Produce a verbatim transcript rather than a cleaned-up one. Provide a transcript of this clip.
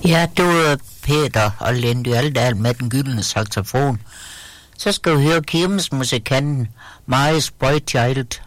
Ja, det var Peter og Lindy Aldal med den gyldne saxofon. Så skal vi høre Kirmes musikanten Marius Boychild